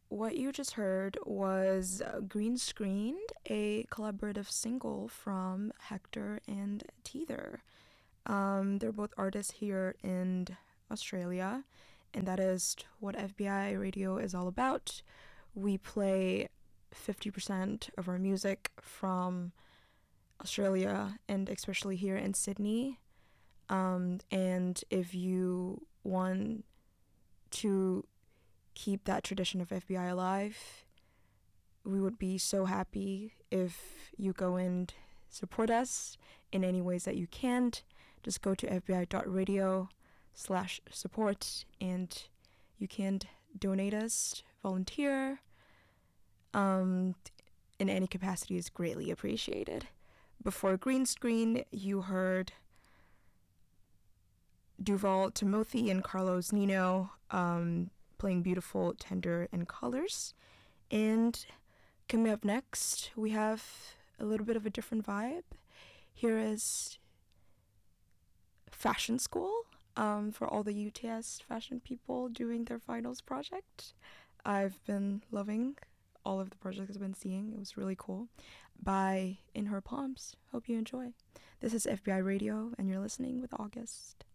What you just heard was Green Screened, a collaborative single from Hector and Teether. They're both artists here in Australia, and that is what FBI Radio is all about. We play 50% of our music from Australia, and especially here in Sydney. And if you want to keep that tradition of FBI alive, we would be so happy if you go and support us in any ways that you can. Just go to fbi.radio/support and you can donate us, volunteer. In any capacity is greatly appreciated. Before Green Screen, you heard Duval Timothy and Carlos Nino playing Beautiful, Tender, and Colors. And coming up next, we have a little bit of a different vibe. Here is Fashion School for all the UTS fashion people doing their finals project. I've been loving all of the projects I've been seeing. It was really cool. By In Her Palms. Hope you enjoy. This is FBI Radio, and you're listening with August.